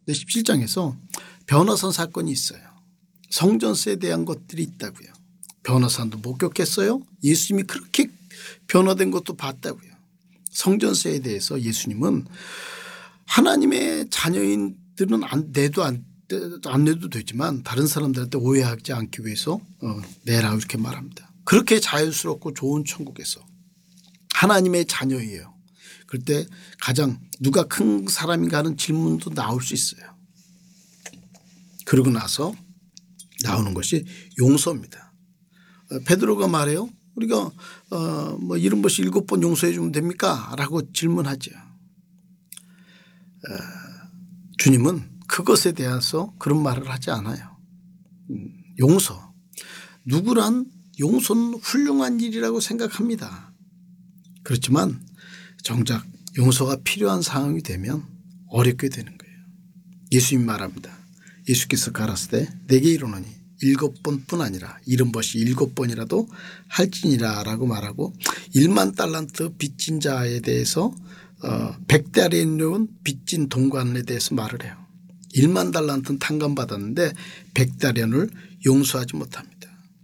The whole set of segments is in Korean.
네, 17장에서 변호사 사건이 있어요. 성전세에 대한 것들이 있다고요. 변호사도 목격했어요. 예수님이 그렇게 변화된 것도 봤다고요. 성전세에 대해서 예수님은 하나님의 자녀인들은 안 내도 되지만 다른 사람들한테 오해하지 않기 위해서 내라고 이렇게 말합니다. 그렇게 자유스럽고 좋은 천국에서 하나님의 자녀예요. 그럴 때 가장 누가 큰 사람인가 하는 질문도 나올 수 있어요. 그러고 나서 나오는 것이 용서입니다. 베드로가 말해요. 우리가 뭐 이런 것이 7번 용서해 주면 됩니까? 라고 질문하죠. 주님은 그것에 대해서 그런 말을 하지 않아요. 용서. 누구란 용서는 훌륭한 일이라고 생각합니다. 그렇지만 정작 용서가 필요한 상황이 되면 어렵게 되는 거예요. 예수님 말합니다. 예수께서 가라사대 때 내게 이르노니 7번뿐 아니라 7번이라도 할지니라 라고 말하고 1만 달란트 빚진 자에 대해서 100달러인 빚진 동관에 대해서 말을 해요. 1만 달란트는 탕감받았는데 100달러를 용서하지 못합니다.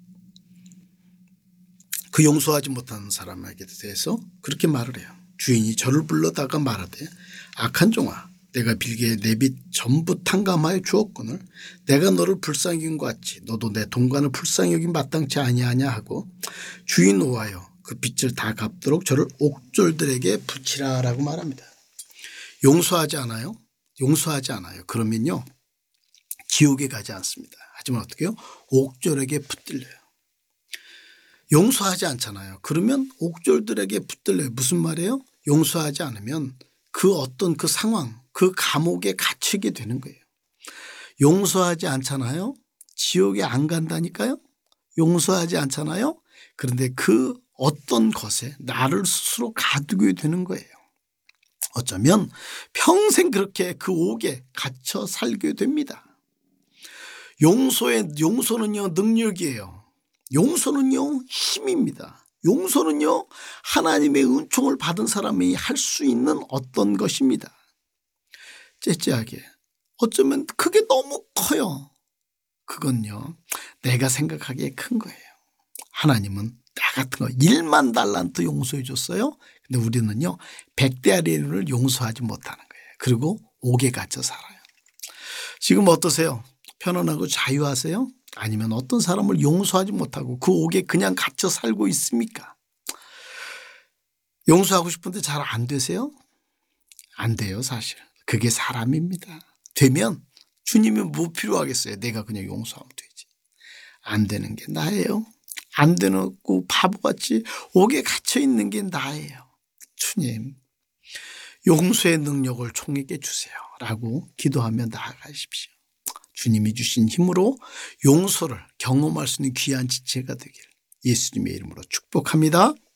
그 용서하지 못하는 사람에게 대해서 그렇게 말을 해요. 주인이 저를 불러다가 말하되 악한 종아 내가 빌게 내 빚 전부 탕감하여 주었거늘 내가 너를 불쌍히 여긴 것 같이 너도 내 동관을 불쌍히 여긴 마땅치 아니하냐 하고 주인 노하여 그 빚을 다 갚도록 저를 옥졸들에게 붙이라 라고 말합니다. 용서하지 않아요? 용서하지 않아요. 그러면요 지옥에 가지 않습니다. 하지만 어떻게 해요? 옥졸에게 붙들려요. 용서하지 않잖아요. 그러면 옥졸들에게 붙들려요. 무슨 말이에요? 용서하지 않으면 그 어떤 그 상황 그 감옥에 갇히게 되는 거예요. 용서하지 않잖아요. 지옥에 안 간다니까요. 용서하지 않잖아요. 그런데 그 어떤 것에 나를 스스로 가두게 되는 거예요. 어쩌면 평생 그렇게 그 옥에 갇혀 살게 됩니다. 용서는요 능력이에요. 용서는요 힘입니다. 용서는요 하나님의 은총을 받은 사람이 할 수 있는 어떤 것입니다. 째째하게 어쩌면 그게 너무 커요. 그건요 내가 생각하기에 큰 거예요. 하나님은 나 같은 거 1만 달란트 용서해 줬어요. 근데 우리는요 100달러를 용서하지 못하는 거예요. 그리고 옥에 갇혀 살아요. 지금 어떠세요? 편안하고 자유하세요? 아니면 어떤 사람을 용서하지 못하고 그 옥에 그냥 갇혀 살고 있습니까? 용서하고 싶은데 잘 안 되세요? 안 돼요 사실. 그게 사람입니다. 되면 주님이 뭐 필요하겠어요. 내가 그냥 용서하면 되지. 안 되는 게 나예요. 안 되고 바보같이 옥에 갇혀 있는 게 나예요. 주님 용서의 능력을 총에게 주세요 라고 기도하며 나아가십시오. 주님이 주신 힘으로 용서를 경험할 수 있는 귀한 지체가 되길 예수님의 이름으로 축복합니다.